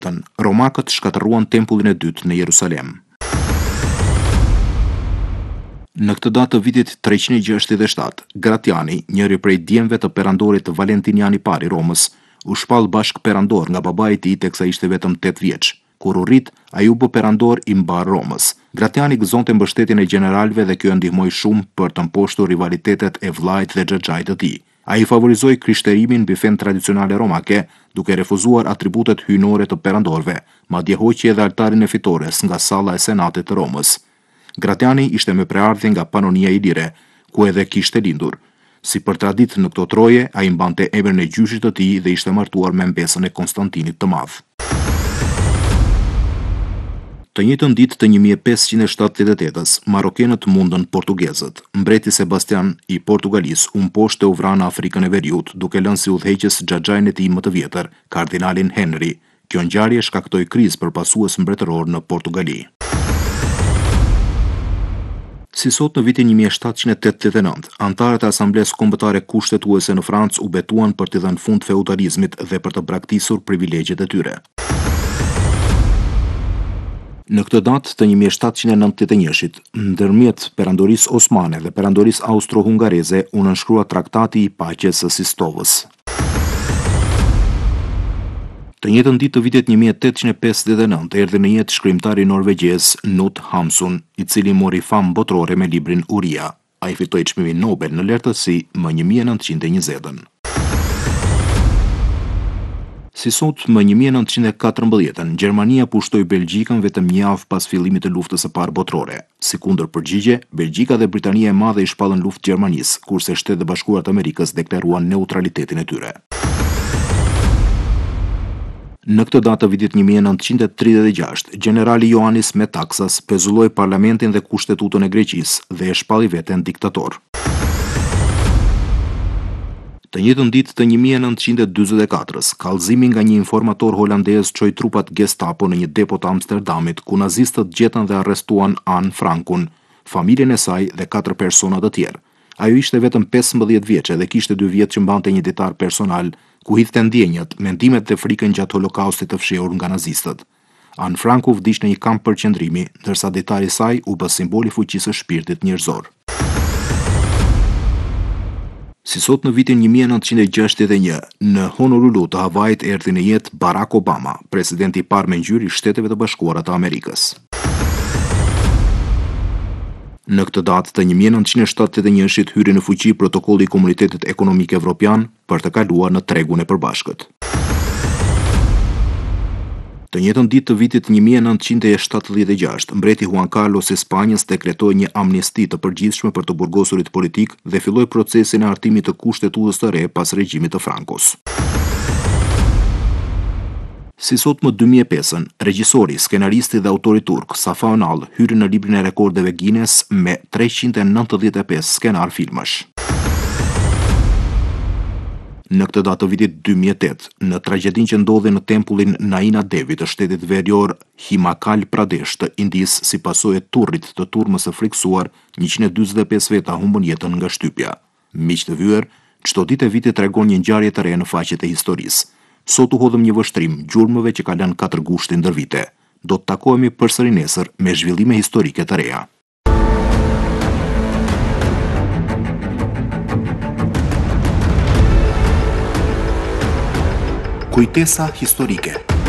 romakët shkatëruan tempullin e dytë në Jerusalem. Në këtë datë të vitit 367, Gratiani, njëri prej djemve të perandorit Valentinian I Pari Romës, u shpall bashk perandor nga babai I tij teksa ishte vetëm 8 vjeç. Kur u rrit, ai u bë perandor I mbar Romës. Gratiani gëzonte mbështetjen e gjeneralëve dhe kjo ndihmoi shumë për të mposhtur rivalitetet e vllait dhe xhaxhait të tij. Ai favorizoi krishterimin mbi fenë tradicionale romake, duke refuzuar atributet hyjnore të perandorëve, madje hoqi edhe altarin e fitores nga salla e senatit të Romës. Gratiani ishte me preardhje nga Panonia Ilire, ku edhe kishte lindur. Si për traditë në këto troje, ai mbante emrin e gjyshit të tij dhe ishte martuar me mbesën e Konstantinit të Madh. Të njëjtën ditë të 1578-s, marokenët mundën portugezët. Mbreti Sebastian I Portugalisë u mposhtë u vra në Afrikën e Veriut, duke lënë si udhëheqës xhaxhain e tij më të vjetër, kardinalin Henry. Kjo ngjarje shkaktoi krizë për pasues mbretëror në Portugali. Si sot në vitin 1789, antarët e Asamblesë Kombëtare Kushtetuese në Francë u betuan për t'i dhënë fund feudalizmit dhe për të braktisur privilegjet e tyre. Në këtë datë të 1791-shit, ndërmjet perandorisë osmane dhe perandorisë austro-hungareze u nënshkrua Traktati I Paqes së Sistovës. Të njëjtën ditë të vitit 1859 erdhi në jetë shkrimtari norvegjez Knut Hamsun, I cili mori famë botërore me librin Uria. Ai fitoi çmimin Nobel në letërsi më 1920. Si sot, më 1914, Gjermania pushtoi Belgjikën vetëm një javë pas fillimit të luftës së parë botërore. Si kundër përgjigje, Belgjika dhe Britania e Madhe I shpallën luftë Gjermanisë, kurse Shtetet e Bashkuara të Amerikës deklaruan neutralitetin e tyre. Në këtë datë të vitit 1936, generali Ioannis Metaxas pezulloi parlamentin dhe kushtetutën e Greqisë dhe e shpalli veten diktator. Të njëjtën ditë të 1944-s, kallëzimi nga një informator holandez çoi trupat Gestapo në një depo të Amsterdamit, ku nazistët gjetën dhe arrestuan Anne Frankun, familjen e saj dhe 4 persona të tjerë. Ajo ishte vetëm 15 vjeçe dhe kishte 2 vjet që mbante një ditar personal, ku hidhte ndjenjat, mendimet dhe frikën gjatë holokaustit të fshehur nga nazistët. Anne Franku vdiq në një kamp përqendrimi, ndërsa ditari I saj u bë simbol I fuqisë së shpirtit njerëzor. Si sot në vitin 1961, në Honolulu të Havajit erdhi në jetë Barack Obama, presidenti I parë me ngjyrë I Shteteve të Bashkuara të Amerikës. Në këtë datë të 1971-shit hyri në fuqi protokolli I Komunitetit Ekonomik Evropian për të kaluar në tregun e përbashkët. Të njëjtën ditë të vitit 1976, mbreti Juan Carlos I Spanjës dekretoi një amnesti të përgjithshme për të burgosurit politik dhe filloi procesin e hartimit të kushtetutës së re pas regjimit të Frankos. Si sot më 2005-ën, regjisori, skenaristi dhe autori turk Safa Önal hyri në librin e rekordeve Guinness me 395 skenar filmash. Në këtë datë të vitit 2008, në tragjedin që ndodhi në tempullin Naina Devi të shtetit verior Himachal Pradesh të Indis si pasojë e turrit të turmës së friksuar, 145 veta humbën jetën nga shtypja. Miq të vyer, çdo ditë e vitit tregon një ngjarje të re në faqet e historisë. Sot u hodhëm një vështrim gjurmëve që ka lënë 4 gushti ndër vite. Do të takohemi përsëri nesër me zhvillime historike të reja. Kujtesa historike.